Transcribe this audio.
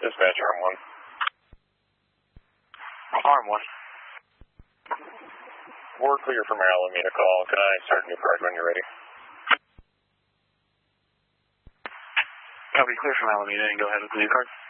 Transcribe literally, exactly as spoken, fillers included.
Dispatch Arm one. Arm one. We're clear from our Alameda call. Can I start a new card when you're ready? Copy, clear from Alameda and go ahead with the new card.